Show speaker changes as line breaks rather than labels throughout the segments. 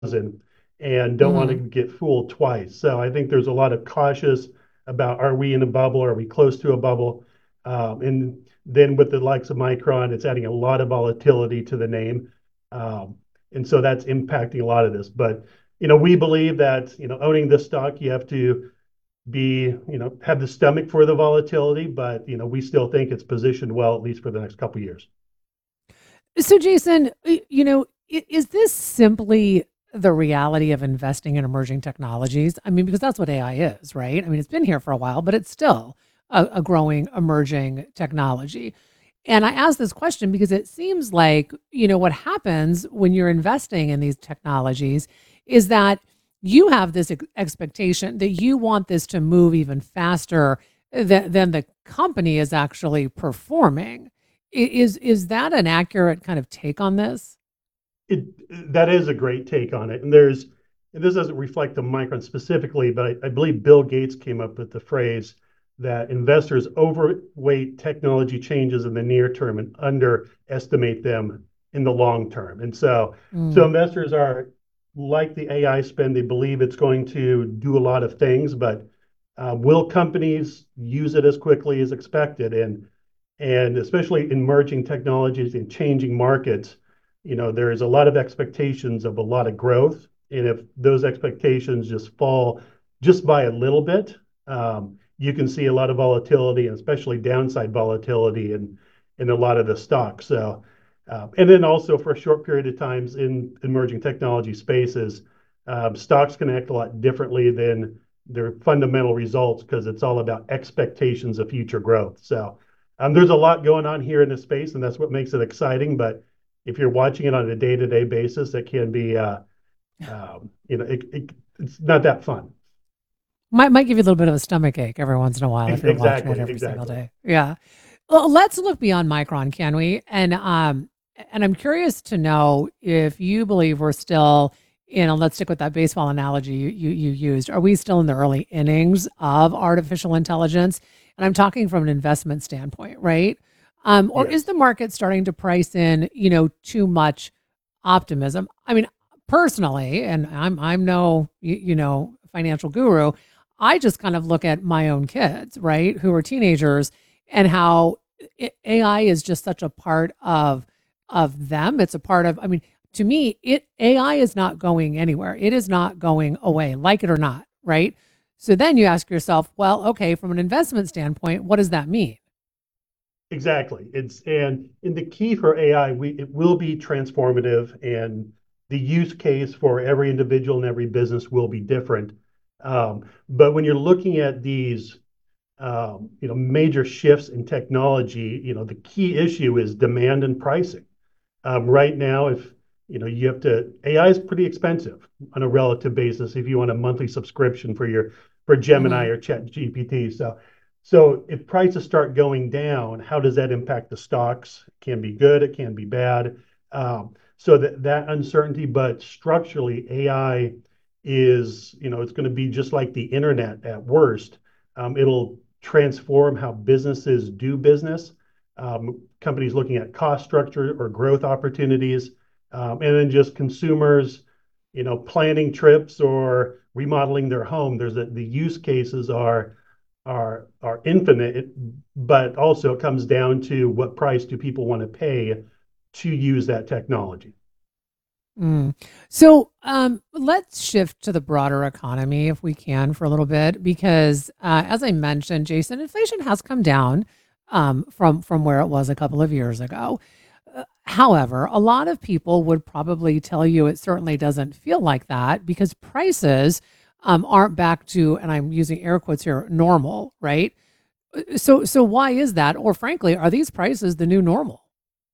and don't want to
Hmm.
get fooled twice. So I think there's a lot of cautious about, are we in a bubble? Are we close to a bubble? And then with the likes of Micron, it's adding a lot of volatility to the name. Um, and so that's impacting a lot of this. But, we believe that, owning this stock, you have to have the stomach for the volatility, but, we still think it's positioned well, at least for the next couple of years.
So, Jason, is this simply the reality of investing in emerging technologies? I mean, because that's what AI is, right? I mean, it's been here for a while, but it's still a growing, emerging technology. And I ask this question because it seems like, what happens when you're investing in these technologies is that you have this expectation that you want this to move even faster than the company is actually performing. Is that an accurate kind of take on this?
It That is a great take on it, and this doesn't reflect the Micron specifically, but I believe Bill Gates came up with the phrase that investors overweight technology changes in the near term and underestimate them in the long term. And so
Mm.
investors are like the AI spend; they believe it's going to do a lot of things, but will companies use it as quickly as expected? And especially emerging technologies and changing markets, there is a lot of expectations of a lot of growth. And if those expectations just fall just by a little bit, you can see a lot of volatility, and especially downside volatility in a lot of the stocks. So, and then also for a short period of times in emerging technology spaces, stocks can act a lot differently than their fundamental results because it's all about expectations of future growth. So there's a lot going on here in this space, and that's what makes it exciting. But if you're watching it on a day-to-day basis, it can be, it's not that fun.
Might give you a little bit of a stomach ache every once in a while if you're watching it
Exactly,
every single
exactly.
day. Yeah. Well, let's look beyond Micron, can we? And I'm curious to know if you believe we're still, let's stick with that baseball analogy you used. Are we still in the early innings of artificial intelligence? And I'm talking from an investment standpoint, right? Or is
Yes.
the market starting to price in, too much optimism? I mean, personally, and I'm no financial guru. I just kind of look at my own kids, right, who are teenagers, and how AI is just such a part of them. It's a part of. I mean, to me, it AI is not going anywhere. It is not going away, like it or not, right? So then you ask yourself, well, okay, from an investment standpoint, what does that mean?
Exactly. It's and in the key for AI, it will be transformative, and the use case for every individual and every business will be different. But when you're looking at these, major shifts in technology, the key issue is demand and pricing. Right now, if you have to, AI is pretty expensive on a relative basis if you want a monthly subscription for Gemini
Mm-hmm.
or Chat GPT. So if prices start going down, how does that impact the stocks? It can be good, it can be bad. So that uncertainty, but structurally, AI is, it's going to be just like the internet at worst. It'll transform how businesses do business. Companies looking at cost structure or growth opportunities, and then just consumers, planning trips or remodeling their home. The use cases are infinite, but also it comes down to what price do people want to pay to use that technology.
Mm. So let's shift to the broader economy if we can for a little bit, because as I mentioned, Jason, inflation has come down from where it was a couple of years ago. However, a lot of people would probably tell you it certainly doesn't feel like that because prices aren't back to, and I'm using air quotes here, normal, right? So why is that? Or frankly, are these prices the new normal?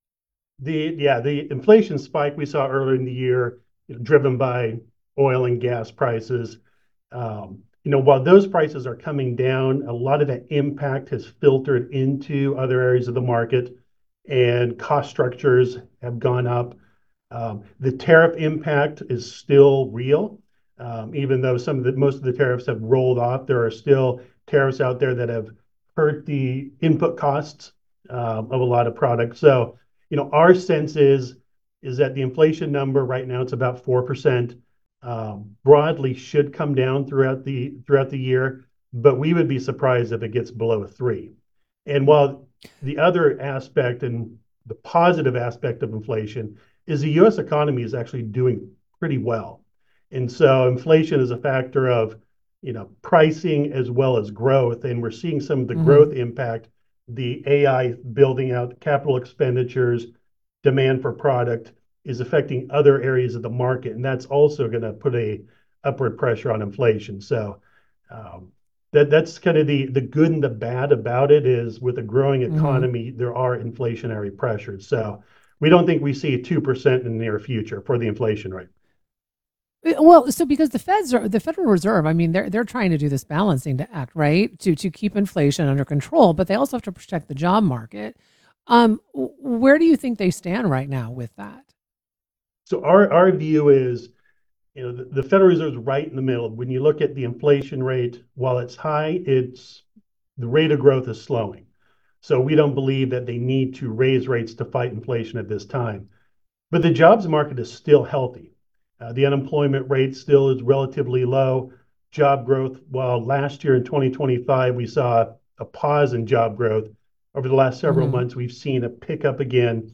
The inflation spike we saw earlier in the year, driven by oil and gas prices. While those prices are coming down, a lot of that impact has filtered into other areas of the market, and cost structures have gone up. The tariff impact is still real, even though most of the tariffs have rolled off. There are still tariffs out there that have hurt the input costs of a lot of products. So, our sense is that the inflation number right now, it's about 4%. broadly should come down throughout the year, but we would be surprised if it gets below 3. And while the other aspect and the positive aspect of inflation is the U.S. economy is actually doing pretty well, and so inflation is a factor of pricing as well as growth, and we're seeing some of the
Hmm.
growth impact the AI building out capital expenditures, demand for product is affecting other areas of the market, and that's also going to put a upward pressure on inflation. So um, that's kind of the good and the bad about it is with a growing
Hmm.
economy, there are inflationary pressures. So we don't think we see 2% in the near future for the inflation rate.
Well, so because the Federal Reserve, I mean, they're trying to do this balancing to act, right? To keep inflation under control, but they also have to protect the job market. Where do you think they stand right now with that?
So our view is, the Federal Reserve is right in the middle. When you look at the inflation rate, while it's high, it's the rate of growth is slowing. So we don't believe that they need to raise rates to fight inflation at this time. But the jobs market is still healthy. The unemployment rate still is relatively low. Job growth, while last year in 2025, we saw a pause in job growth, over the last several
Hmm.
months, we've seen a pickup again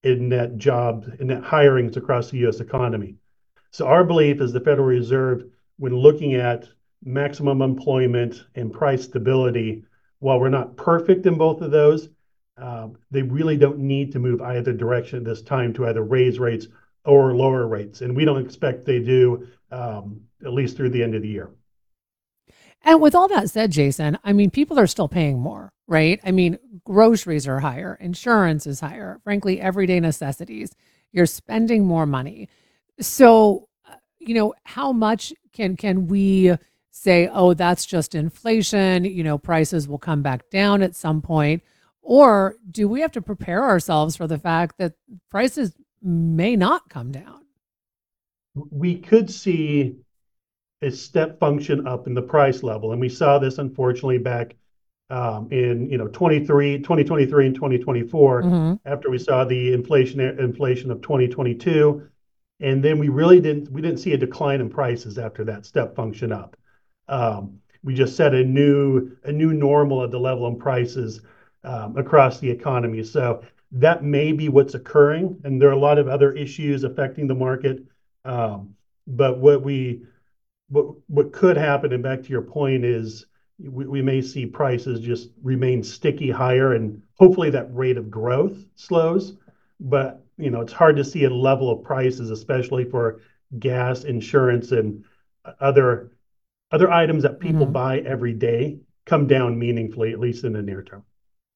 in net hirings across the US economy. So our belief is the Federal Reserve, when looking at maximum employment and price stability, while we're not perfect in both of those, they really don't need to move either direction at this time to either raise rates or lower rates. And we don't expect they do, at least through the end of the year.
And with all that said, Jason, I mean, people are still paying more, right? I mean, groceries are higher, insurance is higher, frankly, everyday necessities. You're spending more money. So, how much can we say, oh, that's just inflation, prices will come back down at some point? Or do we have to prepare ourselves for the fact that prices may not come down?
We could see a step function up in the price level. And we saw this unfortunately back in 2023 and 2024
Hmm.
after we saw the inflation of 2022, and then we didn't see a decline in prices after that step function up. We just set a new normal at the level in prices across the economy. So that may be what's occurring, and there are a lot of other issues affecting the market. But what could happen, and back to your point, is we may see prices just remain sticky higher, and hopefully that rate of growth slows. But it's hard to see a level of prices, especially for gas, insurance, and other other items that people
Hmm.
buy every day, come down meaningfully, at least in the near term.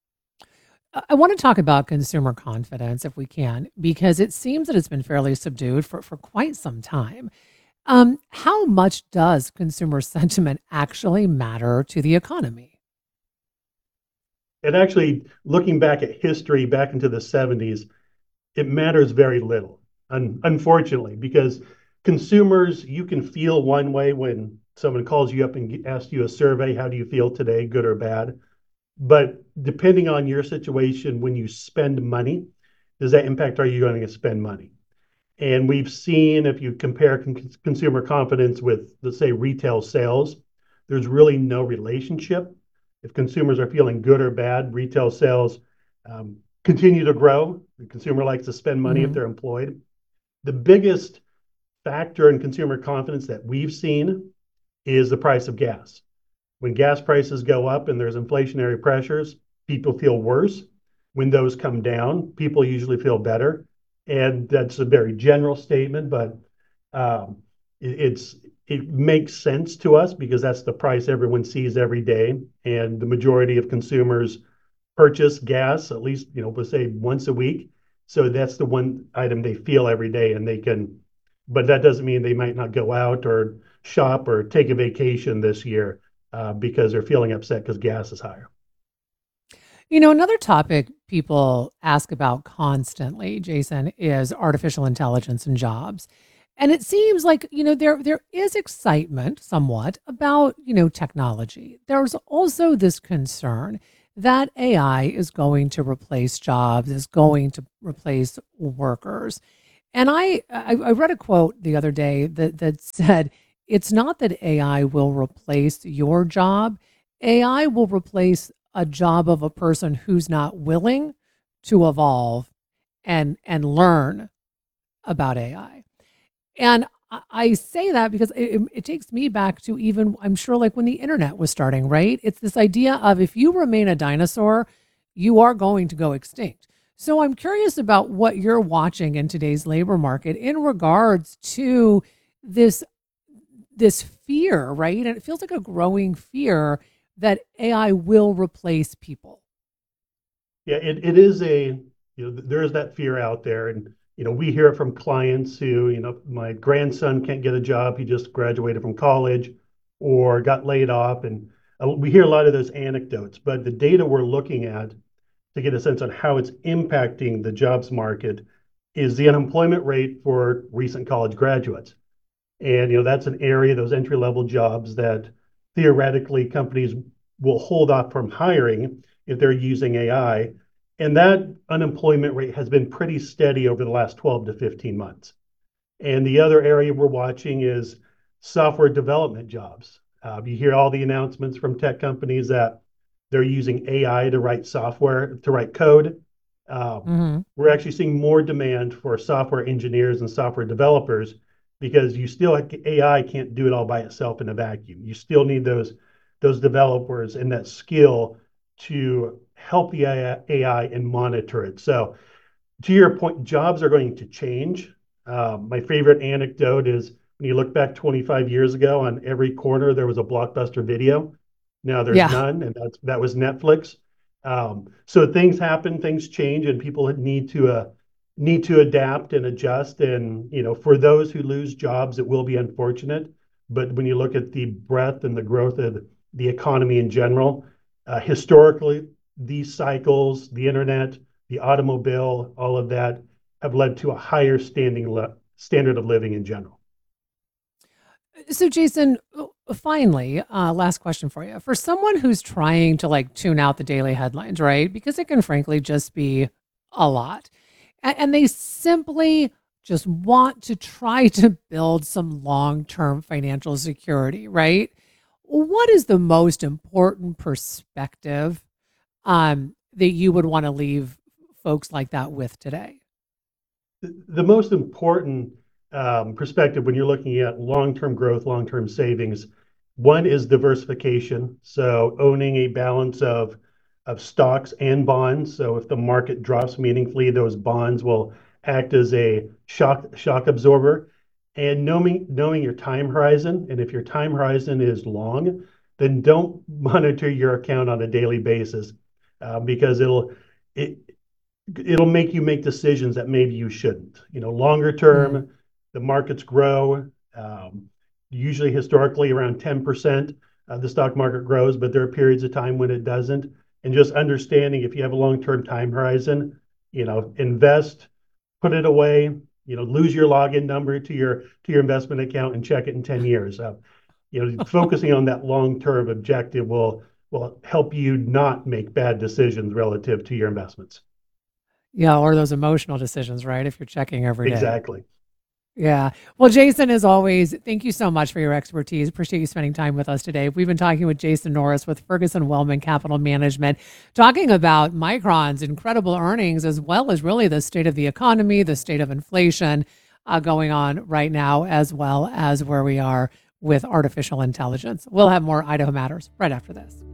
I want to talk about consumer confidence if we can, because it seems that it's been fairly subdued for quite some time. How much does consumer sentiment actually matter to the economy?
And actually, looking back at history, back into the 70s, it matters very little, unfortunately, because consumers, you can feel one way when someone calls you up and asks you a survey, how do you feel today, good or bad? But depending on your situation, when you spend money, does that impact are you going to spend money? And we've seen, if you compare consumer confidence with, let's say, retail sales, there's really no relationship. If consumers are feeling good or bad, retail sales um, continue to grow. The consumer likes to spend money if
Hmm.
they're employed. The biggest factor in consumer confidence that we've seen is the price of gas. When gas prices go up and there's inflationary pressures, people feel worse. When those come down, people usually feel better. And that's a very general statement, but um, it makes sense to us because that's the price everyone sees every day, and the majority of consumers purchase gas at least let's say once a week. So that's the one item they feel every day, and they can. But that doesn't mean they might not go out or shop or take a vacation this year because they're feeling upset because gas is higher.
Another topic people ask about constantly, Jason, is artificial intelligence and jobs. And it seems like, there is excitement somewhat about, technology. There's also this concern that AI is going to replace jobs, is going to replace workers. And I read a quote the other day that said, "It's not that AI will replace your job. AI will replace a job of a person who's not willing to evolve and learn about AI." And I say that because it takes me back to, even, I'm sure, like when the internet was starting, right? It's this idea of, if you remain a dinosaur, you are going to go extinct. So I'm curious about what you're watching in today's labor market in regards to this this fear, right? And it feels like a growing fear that AI will replace people.
Yeah, it is there is that fear out there. And, we hear it from clients who, my grandson can't get a job. He just graduated from college or got laid off. And we hear a lot of those anecdotes, but the data we're looking at to get a sense on how it's impacting the jobs market is the unemployment rate for recent college graduates. And that's an area, those entry level jobs, that theoretically companies will hold off from hiring if they're using AI. And that unemployment rate has been pretty steady over the last 12 to 15 months. And the other area we're watching is software development jobs. You hear all the announcements from tech companies that they're using AI to write software, to write code.
Hmm.
We're actually seeing more demand for software engineers and software developers, because you still, AI can't do it all by itself in a vacuum. You still need those developers and that skill to help the AI and monitor it. So to your point, jobs are going to change. My favorite anecdote is when you look back 25 years ago, on every corner there was a Blockbuster Video. Now there's
Yeah.
none, and that was Netflix. So things happen, things change, and people need to adapt and adjust. And for those who lose jobs, it will be unfortunate. But when you look at the breadth and the growth of the economy in general, historically, these cycles, the internet, the automobile, all of that have led to a higher standard of living in general.
So, Jason, finally, last question for you. For someone who's trying to like tune out the daily headlines, right? Because it can frankly just be a lot. And they simply just want to try to build some long term financial security, right? What is the most important perspective that you would want to leave folks like that with today?
The most important perspective when you're looking at long-term growth, long-term savings, one is diversification. So owning a balance of stocks and bonds. So if the market drops meaningfully, those bonds will act as a shock absorber. And knowing your time horizon, and if your time horizon is long, then don't monitor your account on a daily basis, because it it'll make you make decisions that maybe you shouldn't. Longer
Mm.
term, the markets grow. Usually, historically, around 10% of the stock market grows, but there are periods of time when it doesn't. And just understanding, if you have a long-term time horizon, invest, put it away. Lose your login number to your investment account and check it in 10 years. Focusing on that long-term objective will help you not make bad decisions relative to your investments.
Yeah, or those emotional decisions, right? If you're checking every day.
Exactly.
Yeah. Well, Jason, as always, thank you so much for your expertise. Appreciate you spending time with us today. We've been talking with Jason Norris with Ferguson Wellman Capital Management, talking about Micron's incredible earnings, as well as really the state of the economy, the state of inflation going on right now, as well as where we are with artificial intelligence. We'll have more Idaho Matters right after this.